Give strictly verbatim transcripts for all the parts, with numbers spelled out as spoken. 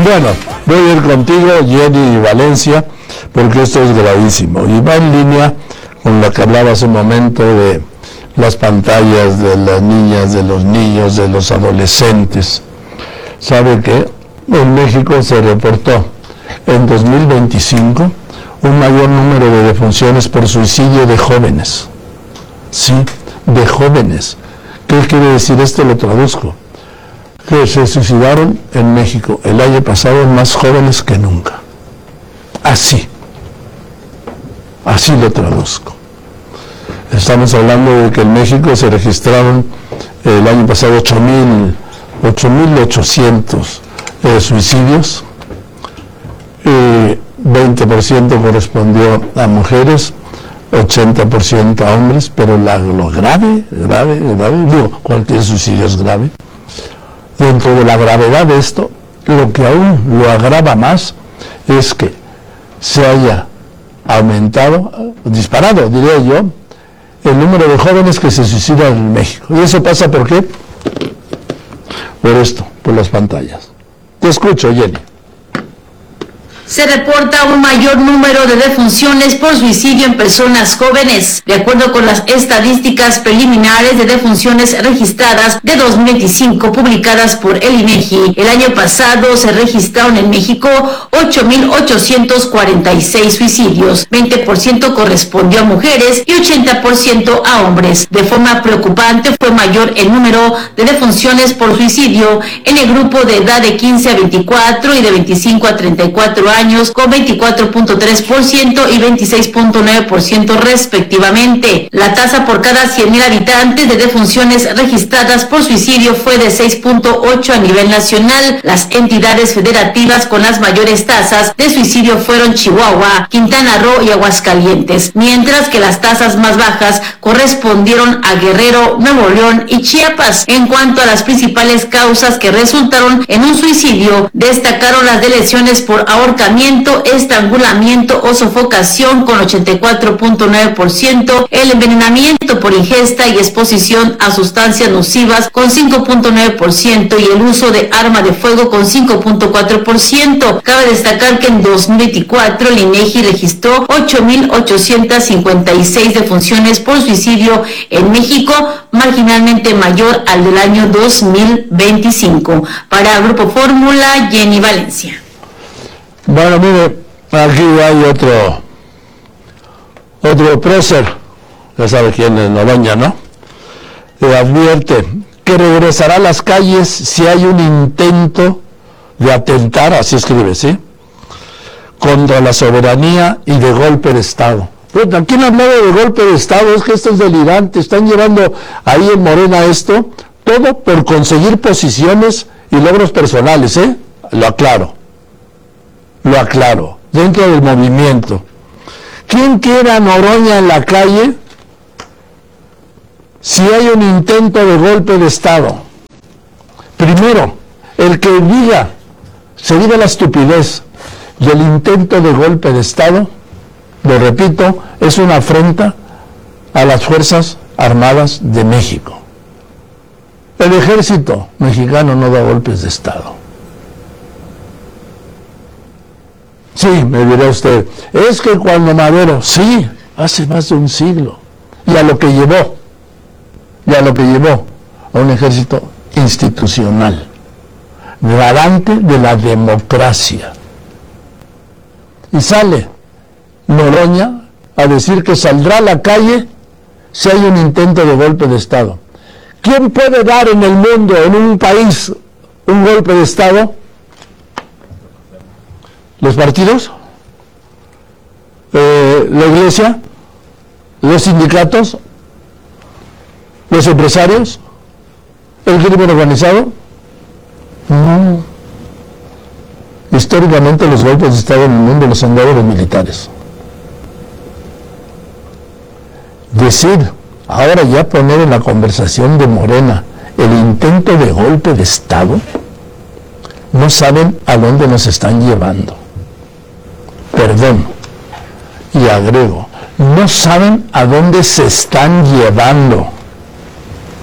Bueno, voy a ir contigo, Jenny Valencia, porque esto es gravísimo y va en línea con lo que hablaba hace un momento de las pantallas de las niñas, de los niños, de los adolescentes. ¿Sabe qué? En México se reportó en dos mil veinticinco un mayor número de defunciones por suicidio de jóvenes. Sí, de jóvenes. ¿Qué quiere decir esto? Lo traduzco. Que se suicidaron en México el año pasado más jóvenes que nunca. Así. Así lo traduzco. Estamos hablando de que en México se registraron el año pasado ocho mil ochocientos eh, suicidios. Eh, veinte por ciento correspondió a mujeres, ochenta por ciento a hombres, pero la, lo grave, grave, grave, digo, cualquier suicidio es grave. Dentro de la gravedad de esto, lo que aún lo agrava más es que se haya aumentado, disparado, diría yo, el número de jóvenes que se suicidan en México. ¿Y eso pasa por qué? Por esto, por las pantallas. Te escucho, Jenny. Se reporta un mayor número de defunciones por suicidio en personas jóvenes. De acuerdo con las estadísticas preliminares de defunciones registradas de dos mil veinticinco publicadas por el INEGI, el año pasado se registraron en México ocho mil ochocientos cuarenta y seis suicidios. veinte por ciento correspondió a mujeres y ochenta por ciento a hombres. De forma preocupante fue mayor el número de defunciones por suicidio en el grupo de edad de quince a veinticuatro y de veinticinco a treinta y cuatro años, con veinticuatro punto tres por ciento y veintiséis punto nueve por ciento respectivamente. La tasa por cada cien mil habitantes de defunciones registradas por suicidio fue de seis punto ocho a nivel nacional. Las entidades federativas con las mayores tasas de suicidio fueron Chihuahua, Quintana Roo y Aguascalientes, mientras que las tasas más bajas correspondieron a Guerrero, Nuevo León y Chiapas. En cuanto a las principales causas que resultaron en un suicidio, destacaron las de lesiones por ahorcamiento, estrangulamiento o sofocación con ochenta y cuatro punto nueve por ciento, el envenenamiento por ingesta y exposición a sustancias nocivas con cinco punto nueve por ciento y el uso de arma de fuego con cinco punto cuatro por ciento. Cabe destacar que en dos mil veinticuatro el INEGI registró ocho mil ochocientos cincuenta y seis defunciones por suicidio en México, marginalmente mayor al del año dos mil veinticinco. Para Grupo Fórmula, Jenny Valencia. Bueno, mire, aquí hay otro, otro prócer, ya sabe quién es, Noroña, ¿no? Le advierte que regresará a las calles si hay un intento de atentar, así escribe, ¿sí?, contra la soberanía y de golpe de Estado. Pero ¿quién ha hablado de golpe de Estado? Es que esto es delirante, están llevando ahí en Morena esto, todo por conseguir posiciones y logros personales, ¿eh? Lo aclaro. Lo aclaro, dentro del movimiento. ¿Quién quiere a Noroña en la calle si hay un intento de golpe de Estado? Primero, el que diga, se diga la estupidez del intento de golpe de Estado, lo repito, es una afrenta a las Fuerzas Armadas de México. El ejército mexicano no da golpes de Estado. Sí, me dirá usted, es que cuando Madero, sí, hace más de un siglo, y a lo que llevó, y a lo que llevó a un ejército institucional, garante de la democracia. Y sale Noroña a decir que saldrá a la calle si hay un intento de golpe de Estado. ¿Quién puede dar en el mundo, en un país, un golpe de Estado? ¿Los partidos? Eh, ¿La iglesia? ¿Los sindicatos? ¿Los empresarios? ¿El crimen organizado? No. Históricamente los golpes de Estado en el mundo los han dado los militares. Decir, ahora ya poner en la conversación de Morena el intento de golpe de Estado, no saben a dónde nos están llevando. Perdón, y agrego, no saben a dónde se están llevando.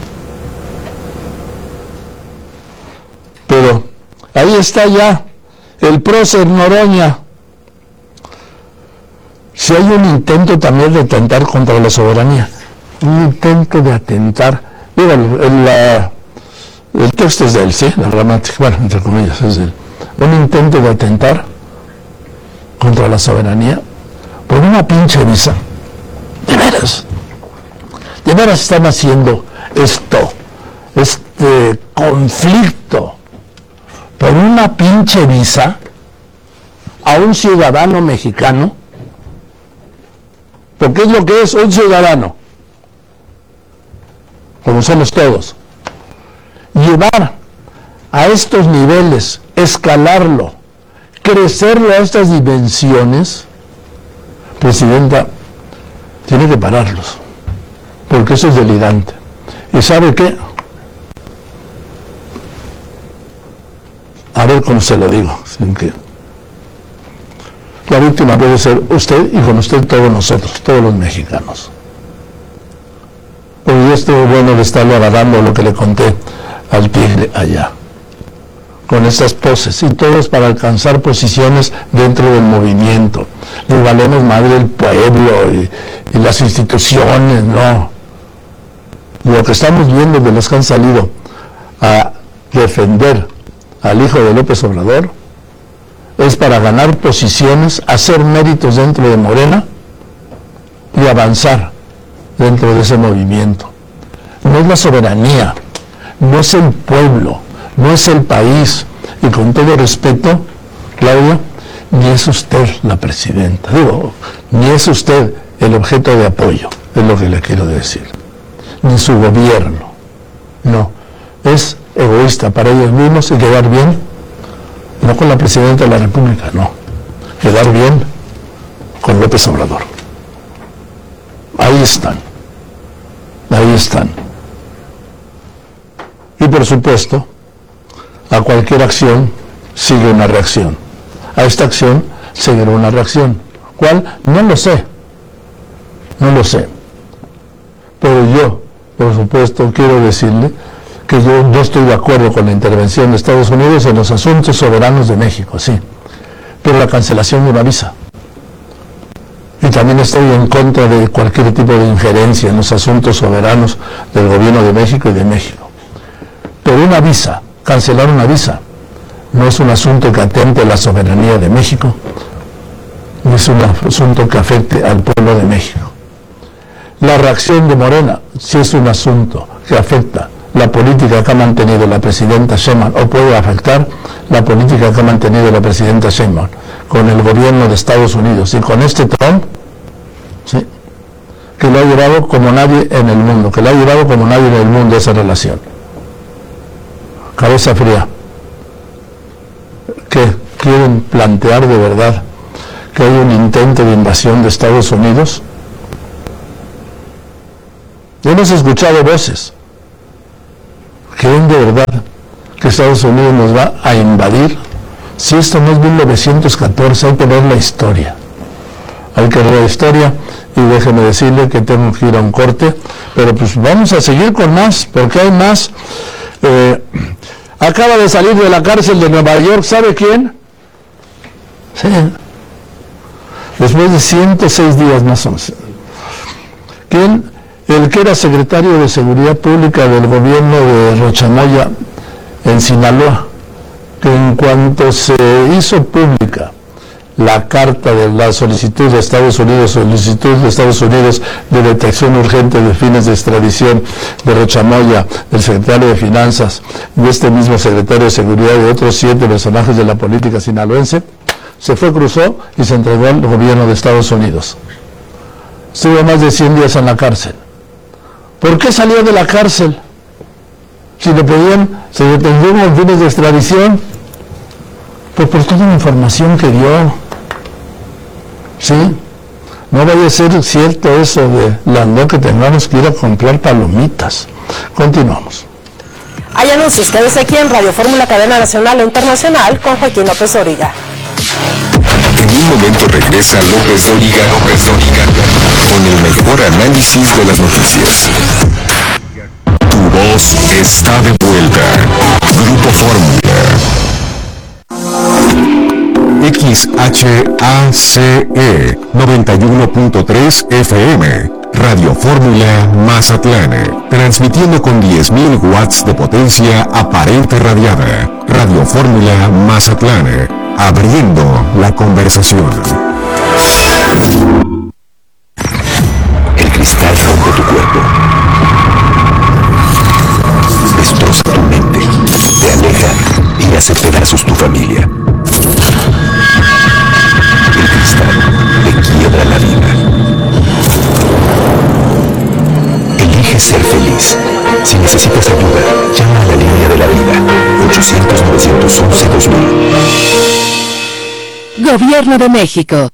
Pero ahí está ya el prócer Noroña. Si hay un intento también de atentar contra la soberanía, un intento de atentar, digo, el, la, el texto es de él, sí, la gramática, bueno, entre comillas, es de él, un intento de atentar contra la soberanía por una pinche visa. De veras, de veras están haciendo esto, este conflicto por una pinche visa a un ciudadano mexicano, porque es lo que es un ciudadano, como somos todos. Llevar a estos niveles, escalarlo, crecerlo a estas dimensiones, Presidenta, tiene que pararlos, porque eso es delirante. ¿Y sabe qué? A ver cómo se lo digo, sin que la víctima puede ser usted y con usted todos nosotros, todos los mexicanos. Porque yo estuve bueno de estarle agarrando lo que le conté al tigre allá, con estas poses, y todo es para alcanzar posiciones dentro del movimiento. Le valemos madre el pueblo y, y las instituciones, no. Lo que estamos viendo de los que han salido a defender al hijo de López Obrador es para ganar posiciones, hacer méritos dentro de Morena y avanzar dentro de ese movimiento. No es la soberanía, no es el pueblo, no es el país, y con todo respeto, Claudia, ni es usted la presidenta, digo, ni es usted el objeto de apoyo, es lo que le quiero decir, ni su gobierno, no, es egoísta para ellos mismos y quedar bien, no con la presidenta de la República, no, quedar bien con López Obrador. Ahí están, ahí están. Y por supuesto, a cualquier acción sigue una reacción. A esta acción seguirá una reacción. ¿Cuál? No lo sé. No lo sé. Pero yo, por supuesto, quiero decirle que yo no estoy de acuerdo con la intervención de Estados Unidos en los asuntos soberanos de México, sí. Pero la cancelación de una visa. Y también estoy en contra de cualquier tipo de injerencia en los asuntos soberanos del gobierno de México y de México. Pero una visa, cancelar una visa, no es un asunto que atente a la soberanía de México, ni es un asunto que afecte al pueblo de México. La reacción de Morena sí es un asunto que afecta la política que ha mantenido la presidenta Sheinbaum, o puede afectar la política que ha mantenido la presidenta Sheinbaum con el gobierno de Estados Unidos y con este Trump, ¿sí?, que lo ha llevado como nadie en el mundo, que lo ha llevado como nadie en el mundo esa relación. Cabeza fría. ¿Qué quieren plantear de verdad? ¿Que hay un intento de invasión de Estados Unidos? Hemos escuchado voces. ¿Creen de verdad que Estados Unidos nos va a invadir? Si esto no es mil novecientos catorce, hay que ver la historia. Hay que ver la historia y déjeme decirle que tengo que ir a un corte, pero pues vamos a seguir con más, porque hay más. Eh, acaba de salir de la cárcel de Nueva York, ¿sabe quién? Sí. Después de ciento seis días más o menos. ¿Quién? El que era secretario de Seguridad Pública del gobierno de Rochamoya en Sinaloa, que en cuanto se hizo pública la carta de la solicitud de Estados Unidos, solicitud de Estados Unidos de detección urgente de fines de extradición de Rochamoya, del secretario de Finanzas, de este mismo secretario de Seguridad y de otros siete personajes de la política sinaloense, se fue, cruzó y se entregó al gobierno de Estados Unidos. Estuvo más de cien días en la cárcel. ¿Por qué salió de la cárcel? Si le pedían, se detendieron en fines de extradición, pues por toda la información que dio. ¿Sí? No vaya a ser cierto eso de la no que tengamos que ir a comprar palomitas. Continuamos. Hay anuncios, quédese aquí en Radio Fórmula, cadena nacional e internacional, con Joaquín López Dóriga. En un momento regresa López Dóriga, López Dóriga, con el mejor análisis de las noticias. Tu voz está de vuelta. Grupo Fórmula. H A C E noventa y uno punto tres F M. Radio Fórmula Mazatlán, transmitiendo con diez mil watts de potencia aparente radiada. Radio Fórmula Mazatlán, abriendo la conversación. El cristal rompe tu cuerpo, destroza tu mente, te aleja y hace pedazos tu familia. El cristal te quiebra la vida. Elige ser feliz. Si necesitas ayuda, llama a la línea de la vida. ochocientos, novecientos once, dos mil. Gobierno de México.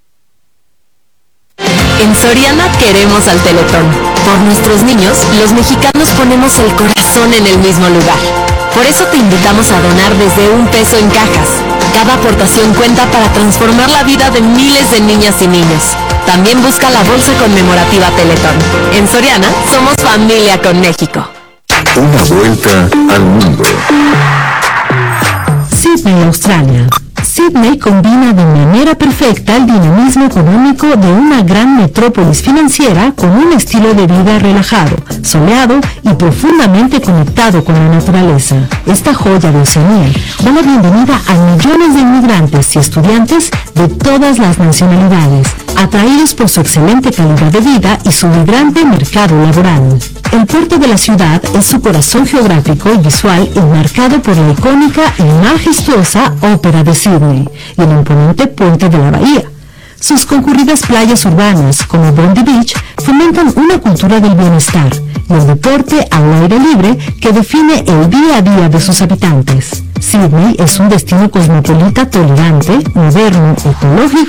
En Soriana queremos al Teletón. Por nuestros niños, los mexicanos ponemos el corazón en el mismo lugar. Por eso te invitamos a donar desde un peso en cajas. Cada aportación cuenta para transformar la vida de miles de niñas y niños. También busca la bolsa conmemorativa Teletón. En Soriana, somos familia con México. Una vuelta al mundo. Sydney, Australia. Sydney combina de manera perfecta el dinamismo económico de una gran metrópolis financiera con un estilo de vida relajado, soleado y profundamente conectado con la naturaleza. Esta joya de Oceanía da la bienvenida a millones de inmigrantes y estudiantes de todas las nacionalidades, atraídos por su excelente calidad de vida y su vibrante mercado laboral. El puerto de la ciudad es su corazón geográfico y visual, enmarcado por la icónica y majestuosa Ópera de Sydney y el imponente puente de la bahía. Sus concurridas playas urbanas, como Bondi Beach, fomentan una cultura del bienestar y el deporte al aire libre que define el día a día de sus habitantes. Sydney es un destino cosmopolita tolerante, moderno, ecológico